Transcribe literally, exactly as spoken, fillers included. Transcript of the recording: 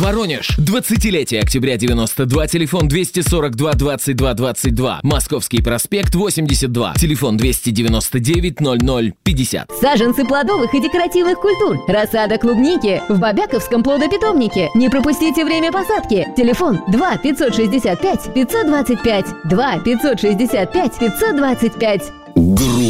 Воронеж. двадцатилетие октября девяносто два, телефон двести сорок два двадцать два двадцать два. Московский проспект восемьдесят два, телефон двести девяносто девять ноль ноль пятьдесят. Саженцы плодовых и декоративных культур. Рассада клубники в Бобяковском плодопитомнике. Не пропустите время посадки. Телефон два пятьсот шестьдесят пять пятьсот двадцать пять. два пятьсот шестьдесят пять пятьсот двадцать пять.